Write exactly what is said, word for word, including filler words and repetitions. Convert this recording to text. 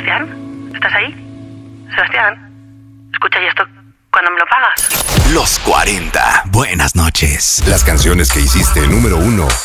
Sebastián, ¿estás ahí? Sebastián, escucha, ¿y esto cuándo me lo pagas? Los cuarenta. Buenas noches. Las canciones que hiciste número uno